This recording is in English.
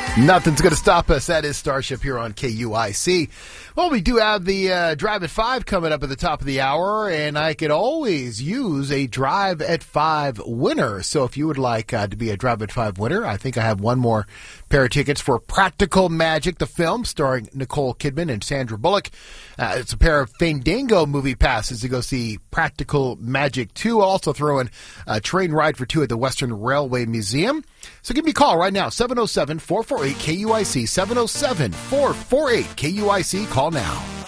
Nothing's going to stop us. That is Starship here on KUIC. Well, we do have the Drive at 5 coming up at the top of the hour, and I could always use a Drive at 5 winner. So if you would like to be a Drive at 5 winner, I think I have one more pair of tickets for Practical Magic, the film starring Nicole Kidman and Sandra Bullock. It's a pair of Fandango movie passes to go see Practical Magic 2. I'll also throw in a train ride for 2 at the Western Railway Museum. So give me a call right now, 707-448-KUIC, 707-448-KUIC. Call now.